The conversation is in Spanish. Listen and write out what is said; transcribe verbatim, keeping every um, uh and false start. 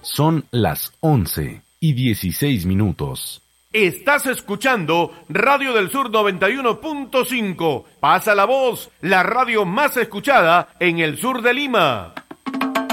Son las once y dieciséis minutos. Estás escuchando Radio del Sur noventa y uno punto cinco. Pasa la voz, la radio más escuchada en el sur de Lima.